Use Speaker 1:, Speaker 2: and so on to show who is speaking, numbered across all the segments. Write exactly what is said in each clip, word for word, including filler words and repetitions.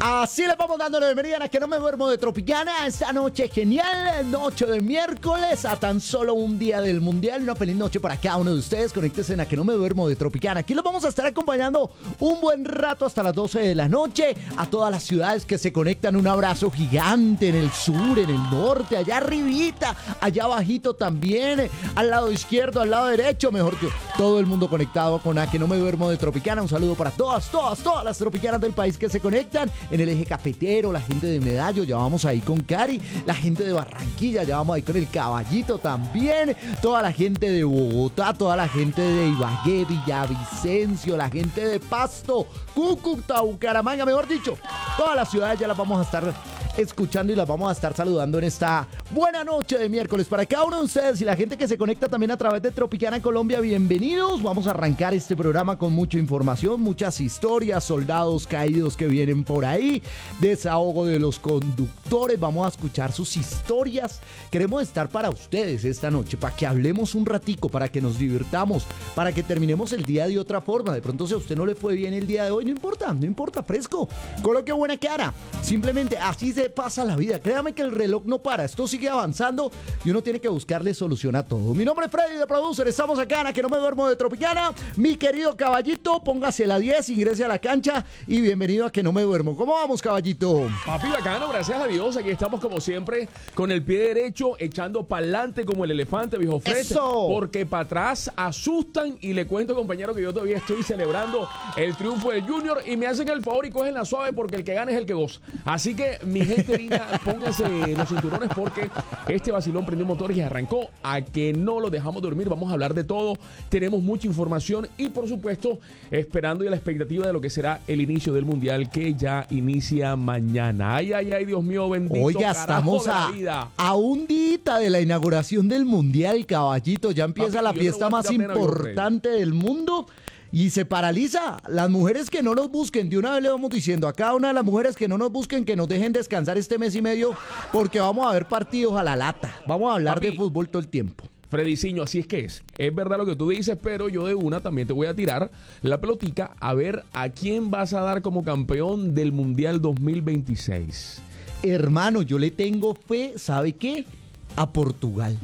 Speaker 1: Así le vamos dando la bienvenida a Que No Me Duermo de Tropicana. Esta noche genial, noche de miércoles, a tan solo un día del Mundial. Una feliz noche para cada uno de ustedes. Conéctense a Que No Me Duermo de Tropicana. Aquí los vamos a estar acompañando un buen rato hasta las doce de la noche. A todas las ciudades que se conectan, un abrazo gigante en el sur, en el norte, allá arribita, allá abajito también, al lado izquierdo, al lado derecho, mejor que todo el mundo conectado con A Que No Me Duermo de Tropicana. Un saludo para todas, todas, todas las tropicanas del país que se conectan. En el eje cafetero, la gente de Medallo, ya vamos ahí con Cari, la gente de Barranquilla, ya vamos ahí con el Caballito también, toda la gente de Bogotá, toda la gente de Ibagué, Villavicencio, la gente de Pasto, Cúcuta, Bucaramanga, mejor dicho, todas las ciudades ya las vamos a estar escuchando y las vamos a estar saludando en esta buena noche de miércoles para cada uno de ustedes y la gente que se conecta también a través de Tropicana Colombia. Bienvenidos, vamos a arrancar este programa con mucha información, muchas historias, soldados caídos que vienen por ahí, desahogo de los conductores, vamos a escuchar sus historias. Queremos estar para ustedes esta noche, para que hablemos un ratico, para que nos divirtamos, para que terminemos el día de otra forma. De pronto si a usted no le fue bien el día de hoy, no importa, no importa, fresco, coloque buena cara, simplemente así se pasa la vida. Créame que el reloj no para, esto sigue avanzando y uno tiene que buscarle solución a todo. Mi nombre es Freddy de Producer, estamos acá en A Que No Me Duermo de Tropicana. Mi querido Caballito, póngase la diez, ingrese a la cancha y bienvenido a Que No Me Duermo. ¿Cómo vamos, Caballito?
Speaker 2: Papi bacano, gracias a Dios, aquí estamos como siempre con el pie derecho, echando para adelante como el elefante, viejo Fred.
Speaker 1: ¡Eso!
Speaker 2: Porque para atrás asustan y le cuento, compañero, que yo todavía estoy celebrando el triunfo del Junior y me hacen el favor y cogen la suave porque el que gana es el que goza. Así que mi gente linda, pónganse los cinturones porque este vacilón prendió motores y arrancó. A que no lo dejamos dormir, vamos a hablar de todo, tenemos mucha información y por supuesto esperando y a la expectativa de lo que será el inicio del Mundial que ya inicia mañana. Ay, ay, ay, Dios mío, bendito.
Speaker 1: Oiga, estamos a, a un día de la inauguración del Mundial, Caballito, ya empieza Papi, la fiesta más importante del mundo. Y se paraliza. Las mujeres que no nos busquen, de una vez le vamos diciendo a cada una de las mujeres que no nos busquen, que nos dejen descansar este mes y medio, porque vamos a ver partidos a la lata. Vamos a hablar Papi, de fútbol todo el tiempo.
Speaker 2: Frediciño, así es que es. Es verdad lo que tú dices, pero yo de una también te voy a tirar la pelotica a ver a quién vas a dar como campeón del Mundial dos mil veintiséis.
Speaker 1: Hermano, yo le tengo fe, ¿sabe qué? A Portugal.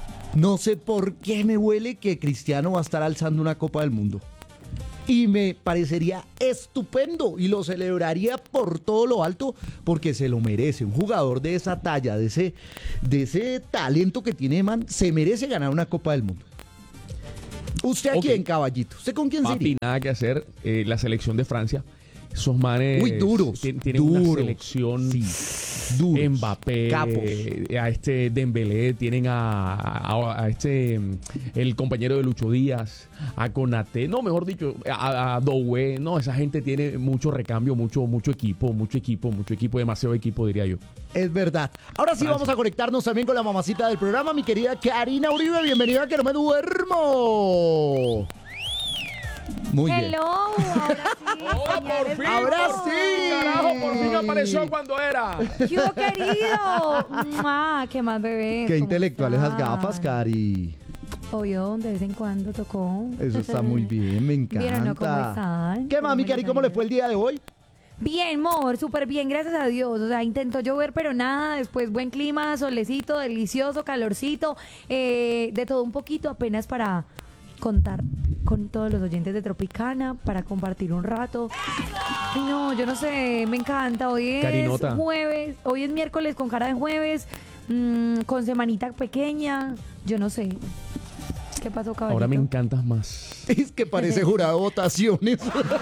Speaker 1: No sé por qué me huele que Cristiano va a estar alzando una Copa del Mundo. Y me parecería estupendo y lo celebraría por todo lo alto porque se lo merece. Un jugador de esa talla, de ese, de ese talento que tiene, man, se merece ganar una Copa del Mundo. ¿Usted a okay. quién, Caballito? ¿Usted con quién
Speaker 2: Papi,
Speaker 1: sería?
Speaker 2: Nada que hacer. Eh, la selección de Francia. Esos manes
Speaker 1: Uy, duros,
Speaker 2: tienen
Speaker 1: duros,
Speaker 2: una selección,
Speaker 1: sí, duros,
Speaker 2: Mbappé,
Speaker 1: capos.
Speaker 2: A este Dembélé, tienen a, a, a este el compañero de Lucho Díaz, a Konaté, no, mejor dicho, a, a Doué, no, esa gente tiene mucho recambio, mucho, mucho equipo, mucho equipo, mucho equipo, demasiado equipo, diría yo.
Speaker 1: Es verdad. Ahora sí Francia. Vamos a conectarnos también con la mamacita del programa, mi querida Karina Uribe, bienvenida a Que No Me Duermo. Muy
Speaker 3: Hello,
Speaker 1: bien.
Speaker 3: ahora sí.
Speaker 2: ¡Hola, por fin!
Speaker 1: ¡Ahora
Speaker 2: por
Speaker 1: sí!
Speaker 2: Fin, ¡Carajo, por fin apareció cuando era!
Speaker 3: ¡Yo, querido! ¡Mua! ¿Qué más, bebé?
Speaker 1: Qué intelectuales esas gafas, Cari.
Speaker 3: Obvio, de vez en cuando tocó.
Speaker 1: Eso está muy bien, me encanta.
Speaker 3: ¿Vieron, no? ¿Cómo están?
Speaker 1: ¿Qué mami, Cari? ¿Cómo le fue el día de hoy?
Speaker 3: Bien, amor, súper bien, gracias a Dios. O sea, intentó llover, pero nada. Después, buen clima, solecito, delicioso, calorcito. Eh, de todo un poquito, apenas para contar con todos los oyentes de Tropicana, para compartir un rato. Ay, no, yo no sé, me encanta. Hoy es
Speaker 2: Carinota.
Speaker 3: jueves, hoy es miércoles con cara de jueves, mmm, con semanita pequeña. Yo no sé. ¿Qué pasó, caballito?
Speaker 2: Ahora me encantas más.
Speaker 1: Es que parece jurado de votaciones.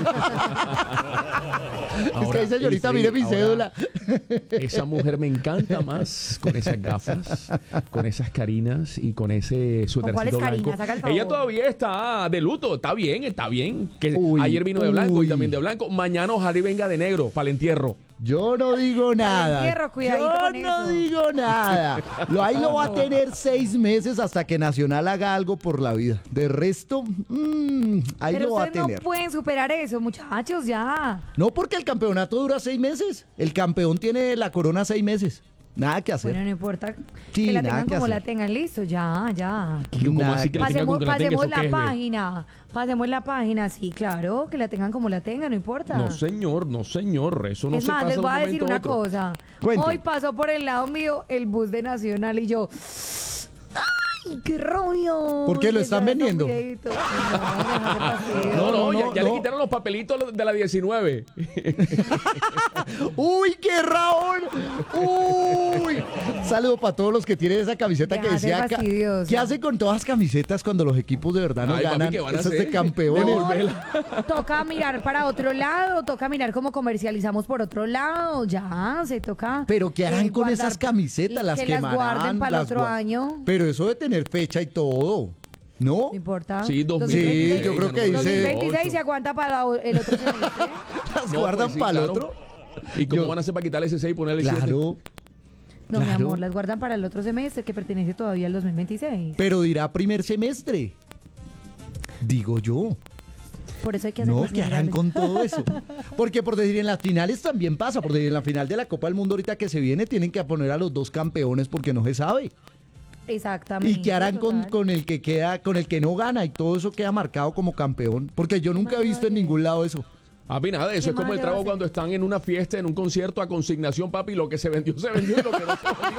Speaker 1: Es que ahí, señorita, mire mi cédula.
Speaker 2: Esa mujer me encanta más con esas gafas, con esas carinas y con ese suétercito blanco. Ella todavía está de luto, está bien, está bien. Que uy, ayer vino de blanco
Speaker 1: uy.
Speaker 2: y también de blanco. Mañana ojalá y venga de negro para el entierro.
Speaker 1: Yo no digo nada.
Speaker 3: Entierro,
Speaker 1: Yo no
Speaker 3: eso.
Speaker 1: digo nada. Lo, ahí lo va a tener seis meses hasta que Nacional haga algo por la vida. De resto, mmm, ahí
Speaker 3: Pero
Speaker 1: lo va a
Speaker 3: ustedes
Speaker 1: tener.
Speaker 3: no pueden superar eso, muchachos, ya.
Speaker 1: No, porque el campeonato dura seis meses. El campeón tiene la corona seis meses. Nada que hacer.
Speaker 3: Bueno, no importa
Speaker 1: Sí,
Speaker 3: que la
Speaker 1: nada
Speaker 3: tengan
Speaker 1: que
Speaker 3: como la
Speaker 1: hacer.
Speaker 3: tengan, listo, ya, ya.
Speaker 2: ¿Cómo
Speaker 1: Nada
Speaker 2: así que la tengan
Speaker 3: Pasemos,
Speaker 2: con que la tengan?
Speaker 3: pasemos
Speaker 2: ¿Eso
Speaker 3: la
Speaker 2: qué es, ve?
Speaker 3: página, pasemos la página, sí, claro, que la tengan como la tengan, no importa.
Speaker 2: No, señor, no, señor. Eso no
Speaker 3: es
Speaker 2: se
Speaker 3: más,
Speaker 2: pasa
Speaker 3: les
Speaker 2: de
Speaker 3: voy
Speaker 2: un
Speaker 3: a decir
Speaker 2: momento a
Speaker 3: una
Speaker 2: otro.
Speaker 3: cosa.
Speaker 1: Cuente.
Speaker 3: Hoy pasó por el lado mío el bus de Nacional y yo... ¡Ay, qué rollo!
Speaker 1: ¿Por qué lo
Speaker 3: Que
Speaker 1: están
Speaker 3: ya
Speaker 1: vendiendo?
Speaker 3: son videitos. No,
Speaker 2: No, no,
Speaker 1: No,
Speaker 2: ya,
Speaker 1: no,
Speaker 2: ya
Speaker 1: no.
Speaker 2: le quitaron los papelitos de la diecinueve.
Speaker 1: ¡Uy, qué Raúl! ¡Uy! Saludo para todos los que tienen esa camiseta
Speaker 3: Ya,
Speaker 1: que decía
Speaker 3: qué
Speaker 1: acá.
Speaker 3: fastidioso.
Speaker 1: ¿Qué hacen con todas las camisetas cuando los equipos de verdad no
Speaker 2: Ay, papi,
Speaker 1: ganan?
Speaker 2: ¿qué van a
Speaker 1: Esas de
Speaker 2: hacer?
Speaker 1: campeones.
Speaker 2: Devolverla.
Speaker 3: Toca mirar para otro lado, toca mirar cómo comercializamos por otro lado, ya, se toca.
Speaker 1: Pero ¿qué harán
Speaker 3: eh,
Speaker 1: con
Speaker 3: guardar-
Speaker 1: esas camisetas? Las
Speaker 3: que
Speaker 1: quemarán.
Speaker 3: las guarden para el
Speaker 1: las
Speaker 3: otro
Speaker 1: gua-
Speaker 3: año.
Speaker 1: Pero eso de tener fecha y todo, ¿no?
Speaker 3: No importa.
Speaker 2: Sí, dos mil
Speaker 1: Sí,
Speaker 2: veintiséis,
Speaker 1: yo creo que
Speaker 2: ya no
Speaker 1: dice-
Speaker 2: me
Speaker 3: dos mil
Speaker 2: acuerdo.
Speaker 3: veintiséis se aguanta para el otro semestre.
Speaker 1: Las
Speaker 2: No,
Speaker 1: guardan
Speaker 2: pues sí,
Speaker 1: para el
Speaker 2: claro.
Speaker 1: otro.
Speaker 2: ¿Y cómo
Speaker 1: Yo-
Speaker 2: van a hacer para quitarle ese seis y ponerle siete?
Speaker 1: Claro.
Speaker 3: No, mi
Speaker 1: Claro.
Speaker 3: amor, las guardan para el otro semestre que pertenece todavía al dos mil veintiséis.
Speaker 1: Pero dirá primer semestre. Digo yo.
Speaker 3: Por eso hay que hacer
Speaker 1: No,
Speaker 3: más
Speaker 1: ¿qué harán
Speaker 3: generales.
Speaker 1: con todo eso? Porque por decir, en las finales también pasa, por decir, en la final de la Copa del Mundo ahorita que se viene, tienen que poner a los dos campeones porque no se sabe.
Speaker 3: Exactamente.
Speaker 1: ¿Y qué harán con,
Speaker 3: total.
Speaker 1: con el que queda, con el que no gana y todo eso queda marcado como campeón? Porque yo nunca he visto en ningún lado eso.
Speaker 2: Papi, nada, eso
Speaker 3: ¿Qué
Speaker 2: es como
Speaker 3: más
Speaker 2: el
Speaker 3: le va a
Speaker 2: trago
Speaker 3: hacer?
Speaker 2: cuando están en una fiesta, en un concierto a consignación, papi, lo que se vendió, se vendió y lo que no se vendió.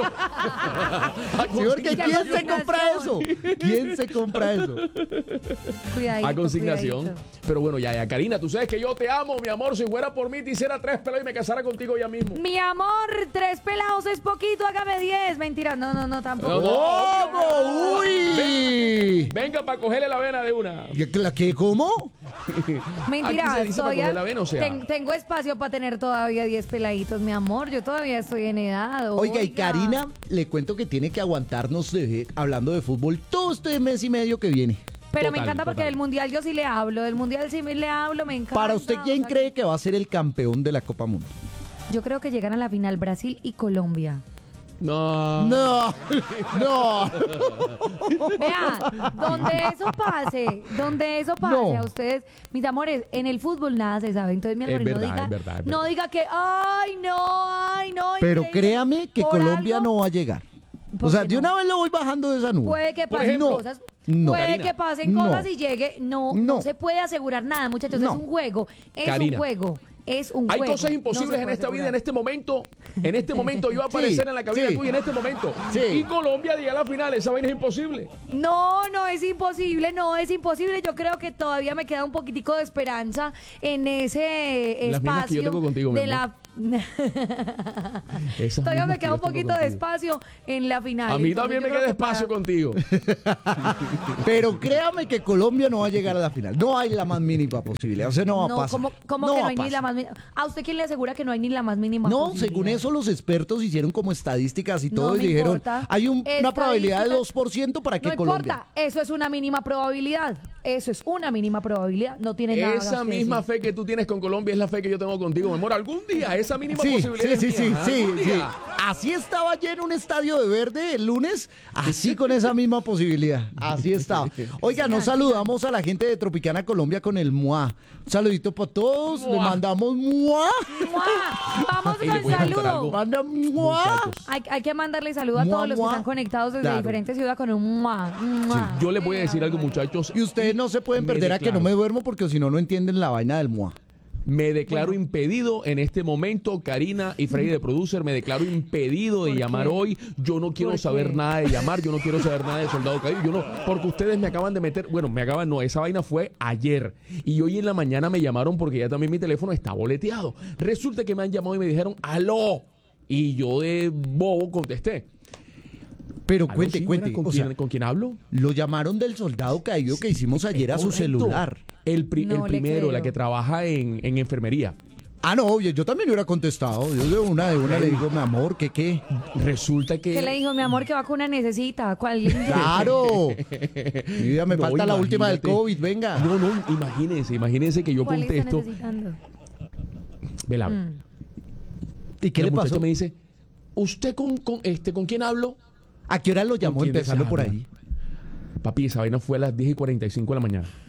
Speaker 2: A
Speaker 1: Sí, porque
Speaker 3: Ya
Speaker 1: ¿quién se compra eso?
Speaker 3: consignación.
Speaker 1: ¿Quién se compra eso?
Speaker 3: Cuidadito,
Speaker 2: A consignación.
Speaker 3: cuidadito.
Speaker 2: Pero bueno, ya, ya, Karina, tú sabes que yo te amo, mi amor. Si fuera por mí, te hiciera tres pelos y me casara contigo ya mismo.
Speaker 3: Mi amor, tres pelados es poquito, hágame diez. Mentira, no, no, no, tampoco.
Speaker 2: No, no.
Speaker 1: ¿Cómo? ¡Uy!
Speaker 2: Venga para cogerle la vena de una.
Speaker 1: ¿La qué? ¿Cómo?
Speaker 3: Mentira,
Speaker 2: Aquí se dice para
Speaker 3: estoy
Speaker 2: coger
Speaker 3: a-
Speaker 2: la vena, o sea.
Speaker 3: ten- tengo espacio para tener todavía diez peladitos, mi amor. Yo todavía estoy en edad.
Speaker 1: Oiga, y Karina, le cuento que tiene que aguantarnos de- hablando de fútbol todo este mes y medio que viene.
Speaker 3: Pero me
Speaker 2: Total,
Speaker 3: encanta porque
Speaker 2: total.
Speaker 3: del mundial yo sí le hablo. Del mundial sí me le hablo, me encanta.
Speaker 1: Para usted, ¿quién
Speaker 3: o sea,
Speaker 1: cree que va a ser el campeón de la Copa Mundo?
Speaker 3: Yo creo que llegan a la final Brasil y Colombia.
Speaker 2: No.
Speaker 1: No, no.
Speaker 3: Vea, donde eso pase, donde eso pase
Speaker 1: No.
Speaker 3: a ustedes, mis amores, en el fútbol nada se sabe. Entonces, mi
Speaker 2: Es
Speaker 3: amor, no
Speaker 2: verdad,
Speaker 3: diga,
Speaker 2: es verdad, es
Speaker 3: no
Speaker 2: verdad.
Speaker 3: diga que, ay, no, ay, no.
Speaker 1: Pero
Speaker 3: increíble".
Speaker 1: créame que
Speaker 3: Por
Speaker 1: Colombia
Speaker 3: algo,
Speaker 1: no va a llegar.
Speaker 3: ¿Por
Speaker 1: O sea,
Speaker 3: qué
Speaker 1: de
Speaker 3: no?
Speaker 1: una vez lo voy bajando de esa nube.
Speaker 3: Puede que
Speaker 2: Por
Speaker 3: pasen
Speaker 2: ejemplo,
Speaker 3: cosas.
Speaker 1: no.
Speaker 3: Puede
Speaker 2: Karina,
Speaker 3: que pasen
Speaker 1: no.
Speaker 3: cosas y llegue. No, no,
Speaker 1: No.
Speaker 3: se puede asegurar nada, muchachos.
Speaker 1: No.
Speaker 3: Es un juego. Es
Speaker 2: Karina.
Speaker 3: un juego. Es un
Speaker 2: Hay
Speaker 3: juego.
Speaker 2: cosas
Speaker 3: No
Speaker 2: imposibles
Speaker 3: se
Speaker 2: en
Speaker 3: puede
Speaker 2: esta vida,
Speaker 3: asegurar.
Speaker 2: en este momento. En este momento yo voy a aparecer
Speaker 1: Sí,
Speaker 2: en la cabina
Speaker 1: sí.
Speaker 2: tuya en este momento.
Speaker 1: Sí.
Speaker 2: Y Colombia llega a la final. Esa vaina es imposible.
Speaker 3: No, no es imposible, no es imposible. Yo creo que todavía me queda un poquitico de esperanza en ese
Speaker 2: Las mismas que yo
Speaker 3: espacio
Speaker 2: tengo contigo, mi
Speaker 3: de
Speaker 2: amor.
Speaker 3: la.
Speaker 2: Esas
Speaker 3: Todavía
Speaker 2: mismas
Speaker 3: me
Speaker 2: que
Speaker 3: queda
Speaker 2: yo
Speaker 3: un
Speaker 2: tengo
Speaker 3: poquito de
Speaker 2: contigo.
Speaker 3: espacio en la final.
Speaker 2: A mí
Speaker 3: Entonces,
Speaker 2: también
Speaker 3: yo
Speaker 2: me
Speaker 3: creo
Speaker 2: queda
Speaker 3: que
Speaker 2: espacio
Speaker 3: para-
Speaker 2: contigo.
Speaker 1: Pero créame que Colombia no va a llegar a la final. No hay la más mínima posibilidad. O sea, no va a
Speaker 3: No,
Speaker 1: pasar.
Speaker 3: como, como
Speaker 1: No
Speaker 3: que no
Speaker 1: va a
Speaker 3: hay ni la
Speaker 1: pasar.
Speaker 3: más mínima. ¿A usted quién le asegura que no hay ni la más mínima?
Speaker 1: No,
Speaker 3: posibilidad?
Speaker 1: según eso los expertos hicieron como estadísticas y
Speaker 3: No
Speaker 1: todo y
Speaker 3: me
Speaker 1: dijeron,
Speaker 3: importa.
Speaker 1: hay un- una probabilidad de
Speaker 3: Estadísticas.
Speaker 1: dos por ciento para que
Speaker 3: No
Speaker 1: Colombia.
Speaker 3: importa, eso es una mínima probabilidad. Eso es una mínima probabilidad. No tiene nada
Speaker 2: Esa
Speaker 3: que
Speaker 2: misma
Speaker 3: decir.
Speaker 2: fe que tú tienes con Colombia es la fe que yo tengo contigo, mi amor. Algún día esa mínima
Speaker 1: Sí,
Speaker 2: posibilidad.
Speaker 1: sí,
Speaker 2: es
Speaker 1: sí, sí,
Speaker 2: mía,
Speaker 1: sí,
Speaker 2: algún
Speaker 1: sí.
Speaker 2: día.
Speaker 1: Así estaba lleno un estadio de verde el lunes, así con esa misma posibilidad. Así estaba. Oiga, nos saludamos a la gente de Tropicana Colombia con el M U A. Un saludito para todos, le
Speaker 2: Mua.
Speaker 1: mandamos M U A.
Speaker 3: ¡Mua! Vamos
Speaker 2: Ey,
Speaker 3: con
Speaker 2: le
Speaker 3: el
Speaker 2: voy a contar
Speaker 3: saludo.
Speaker 2: algo.
Speaker 1: Manda M U A.
Speaker 2: Muchachos.
Speaker 3: Hay, hay que mandarle saludo a
Speaker 1: Mua,
Speaker 3: todos los que
Speaker 1: mua.
Speaker 3: están conectados desde
Speaker 1: Claro.
Speaker 3: diferentes ciudades con un mua, mua.
Speaker 2: Yo les voy a decir algo, muchachos.
Speaker 1: Y ustedes no se pueden
Speaker 2: Me
Speaker 1: perder a que
Speaker 2: declaro.
Speaker 1: no me duermo porque si no, no entienden la vaina del M U A.
Speaker 2: Me declaro impedido en este momento, Karina y Freddy de Producer, me declaro impedido de
Speaker 3: ¿Por
Speaker 2: llamar
Speaker 3: qué?
Speaker 2: hoy. Yo no quiero
Speaker 3: ¿Por
Speaker 2: saber
Speaker 3: qué?
Speaker 2: nada de llamar, yo no quiero saber nada de Soldado Caído. Yo no, porque ustedes me acaban de meter, bueno, me acaban, no, esa vaina fue ayer. Y hoy en la mañana me llamaron porque ya también mi teléfono está boleteado. Resulta que me han llamado y me dijeron, aló. Y yo de bobo contesté.
Speaker 1: Pero
Speaker 2: "Aló,
Speaker 1: cuente,
Speaker 2: señora,
Speaker 1: cuente.
Speaker 2: ¿Con,
Speaker 1: O
Speaker 2: quién,
Speaker 1: sea,
Speaker 2: ¿con quién hablo?
Speaker 1: lo llamaron del soldado caído que hicimos ayer a su
Speaker 2: Correcto.
Speaker 1: celular.
Speaker 2: El, pri-
Speaker 3: No
Speaker 2: el
Speaker 3: le
Speaker 2: primero, la
Speaker 3: creo.
Speaker 2: que trabaja en, en enfermería.
Speaker 1: Ah, no, oye, yo también hubiera contestado. Yo de una de una le digo, mi amor, ¿qué qué?
Speaker 2: Resulta que...
Speaker 3: ¿Qué le dijo mi amor? ¿Qué vacuna necesita? ¿Cuál?
Speaker 1: ¡Claro! Mi vida, me
Speaker 2: No,
Speaker 1: falta la última del
Speaker 2: imagínate.
Speaker 1: COVID, venga.
Speaker 2: No, no, imagínense, imagínense que yo
Speaker 3: ¿Cuál está
Speaker 2: contesto.
Speaker 3: necesitando?
Speaker 2: Vela,
Speaker 3: Mm.
Speaker 1: ¿Y qué
Speaker 2: la
Speaker 1: le
Speaker 2: muchacha
Speaker 1: pasó?
Speaker 2: me dice, ¿usted con, con, este, con quién hablo?
Speaker 1: ¿A qué hora lo llamó
Speaker 2: ¿Con quién
Speaker 1: empezando
Speaker 2: se
Speaker 1: por
Speaker 2: habla?
Speaker 1: ahí?
Speaker 2: Papi, esa vaina fue a las diez y cuarenta y cinco de la mañana.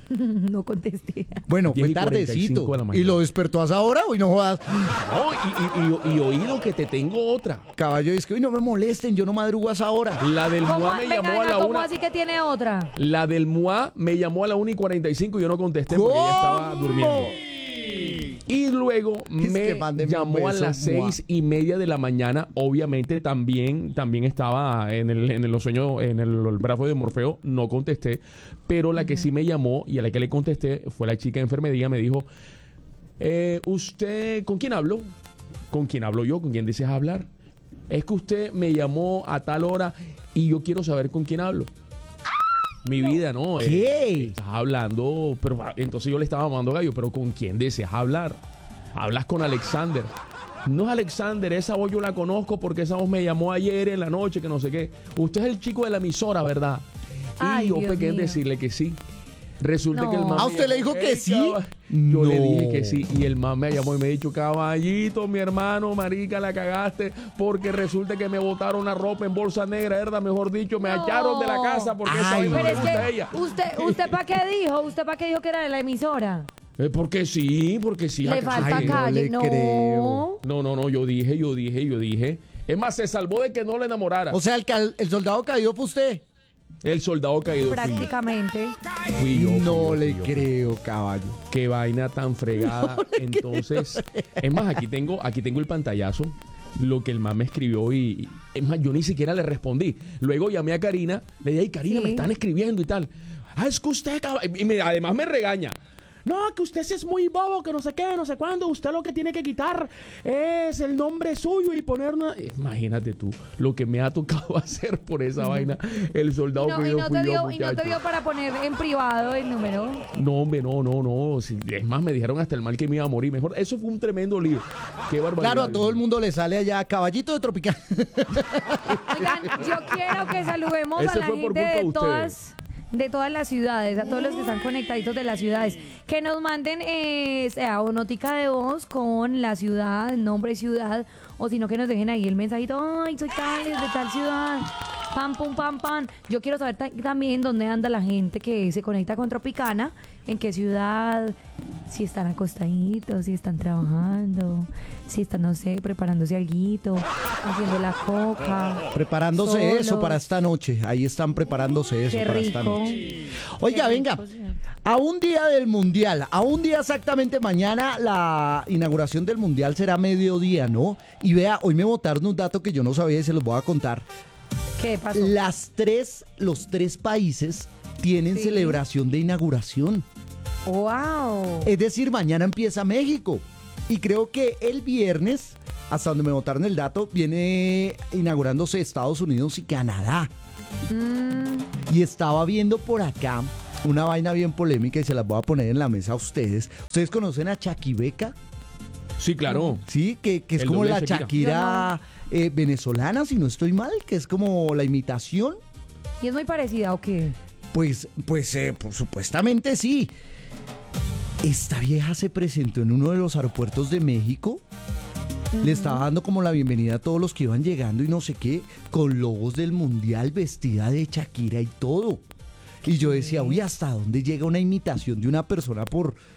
Speaker 3: No contesté.
Speaker 1: Bueno, fue
Speaker 2: diez y cuarenta y
Speaker 1: tardecito.
Speaker 2: cinco de la mañana.
Speaker 1: ¿Y lo despertó a esa hora? Uy, no jodas.
Speaker 2: No, y, y, y, y oído que te tengo otra.
Speaker 1: Caballo dice que, uy, no me molesten, yo no madrugo a esa hora.
Speaker 2: La del
Speaker 3: ¿Cómo,
Speaker 2: M U A me
Speaker 3: venga,
Speaker 2: llamó a
Speaker 3: venga,
Speaker 2: la
Speaker 3: ¿cómo
Speaker 2: una.
Speaker 3: así que tiene otra?
Speaker 2: La del M U A me llamó a la una y cuarenta y cinco y yo no contesté porque ella estaba
Speaker 1: ¿Cómo?
Speaker 2: durmiendo. Y luego
Speaker 1: Es que
Speaker 2: me
Speaker 1: mándeme un
Speaker 2: llamó a
Speaker 1: beso,
Speaker 2: las
Speaker 1: M U A.
Speaker 2: seis y media de la mañana. Obviamente también, también estaba en el, en los sueños, en el, el brazo de Morfeo. No contesté. Pero la que sí me llamó y a la que le contesté fue la chica de enfermería. Me dijo, eh, ¿usted con quién hablo? ¿Con quién hablo yo? ¿Con quién deseas hablar? Es que usted me llamó a tal hora y yo quiero saber con quién hablo. Mi vida, ¿no?
Speaker 1: ¿Qué?
Speaker 2: Eh, estás hablando, pero ah, entonces yo le estaba mandando gallo, pero ¿con quién deseas hablar? Hablas con Alexander. No es Alexander, esa voz yo la conozco porque esa voz me llamó ayer en la noche, que no sé qué. Usted es el chico de la emisora, ¿verdad? Y
Speaker 3: Ay,
Speaker 2: yo
Speaker 3: Dios
Speaker 2: pequé en
Speaker 3: mío.
Speaker 2: decirle que sí. Resulta
Speaker 3: No.
Speaker 2: que el man
Speaker 1: ¿Ah,
Speaker 2: me
Speaker 1: usted le
Speaker 2: llamó,
Speaker 1: dijo que
Speaker 2: "Ey,
Speaker 1: sí?
Speaker 2: caba-". Yo le
Speaker 1: No.
Speaker 2: dije que sí. Y el man me llamó y me dijo, caballito, mi hermano, marica, la cagaste porque resulta que me botaron la ropa en bolsa negra, ¿verdad? Mejor dicho, me
Speaker 3: No.
Speaker 2: echaron de la casa porque esa
Speaker 1: Ay,
Speaker 2: vaina no
Speaker 3: Pero
Speaker 2: le
Speaker 3: es
Speaker 2: gusta a
Speaker 3: que,
Speaker 2: ella.
Speaker 3: ¿usted, usted para qué dijo? ¿Usted para qué dijo que era de la emisora?
Speaker 2: Eh, porque sí, porque sí.
Speaker 3: Le
Speaker 2: acá-
Speaker 3: falta
Speaker 1: Ay, no
Speaker 3: calle,
Speaker 1: le
Speaker 3: no.
Speaker 1: creo.
Speaker 2: No, no, no, yo dije, yo dije, yo dije. Es más, se salvó de que no le enamorara.
Speaker 1: O sea, el, cal- el soldado caído fue usted.
Speaker 2: El soldado caído fui yo.
Speaker 3: Prácticamente.
Speaker 2: Fui yo, fui
Speaker 1: No
Speaker 2: yo,
Speaker 1: le
Speaker 2: fui yo.
Speaker 1: creo, caballo.
Speaker 2: Qué vaina tan fregada. Entonces, es más, aquí tengo, aquí tengo el pantallazo, lo que el man me escribió y, es más, yo ni siquiera le respondí. Luego llamé a Karina, le dije, ay, Karina,
Speaker 3: Sí.
Speaker 2: me están escribiendo y tal. Ah, es que usted, cab-". y me- además me regaña. No, que usted sí es muy bobo, que no sé qué, no sé cuándo. Usted lo que tiene que quitar es el nombre suyo y poner una... Imagínate tú lo que me ha tocado hacer por esa vaina. El
Speaker 3: Y
Speaker 2: soldado
Speaker 3: no,
Speaker 2: que
Speaker 3: y
Speaker 2: yo
Speaker 3: no
Speaker 2: fui
Speaker 3: te
Speaker 2: yo,
Speaker 3: dio, y no te
Speaker 2: muchacho.
Speaker 3: dio para poner en privado el número.
Speaker 2: No, hombre, no, no, no. Sí, es más, me dijeron hasta el mal que me iba a morir. Mejor, eso fue un tremendo lío. Qué barbaridad.
Speaker 1: Claro, a todo el mundo le sale allá caballito de tropical.
Speaker 3: Oigan, yo quiero que saludemos
Speaker 2: Ese
Speaker 3: a la
Speaker 2: fue por
Speaker 3: gente
Speaker 2: culpa de
Speaker 3: de
Speaker 2: ustedes.
Speaker 3: todas, de todas las ciudades, a todos los que están conectaditos de las ciudades, que nos manden eh, sea, o notica de voz con la ciudad, nombre ciudad, o si no que nos dejen ahí el mensajito, ay, soy tal, de tal ciudad, pam, pum, pam, pam. Yo quiero saber ta- también dónde anda la gente que se conecta con Tropicana, en qué ciudad, si están acostaditos, si están trabajando, si están, no sé, preparándose alguito, haciendo la coca.
Speaker 1: Preparándose
Speaker 3: Solos.
Speaker 1: eso para esta noche. Ahí están preparándose eso
Speaker 3: Qué
Speaker 1: para esta
Speaker 3: rico.
Speaker 1: noche. Oiga,
Speaker 3: Qué
Speaker 1: venga.
Speaker 3: rico, señor.
Speaker 1: A un día del Mundial, a un día exactamente mañana, la inauguración del Mundial será mediodía, ¿no? Y vea, hoy me botaron un dato que yo no sabía y se los voy a contar.
Speaker 3: ¿Qué pasó?
Speaker 1: Las tres, los tres países tienen
Speaker 3: Sí.
Speaker 1: celebración de inauguración.
Speaker 3: ¡Wow!
Speaker 1: Es decir, mañana empieza México. Y creo que el viernes, hasta donde me botaron el dato, viene inaugurándose Estados Unidos y Canadá.
Speaker 3: Mm,
Speaker 1: Y estaba viendo por acá una vaina bien polémica y se las voy a poner en la mesa a ustedes. ¿Ustedes conocen a Chaquibeca?
Speaker 2: Sí, claro.
Speaker 1: Sí, que, que es
Speaker 2: El
Speaker 1: como
Speaker 2: doble
Speaker 1: la
Speaker 2: Shakira.
Speaker 1: Shakira eh, venezolana, si no estoy mal, que es como la imitación.
Speaker 3: ¿y es muy parecida o qué?
Speaker 1: Pues, pues, eh, pues, supuestamente sí. Esta vieja se presentó en uno de los aeropuertos de México. Le estaba dando como la bienvenida a todos los que iban llegando y no sé qué, con logos del mundial, vestida de Shakira y todo. Y yo decía, uy, ¿hasta dónde llega una imitación de una persona por,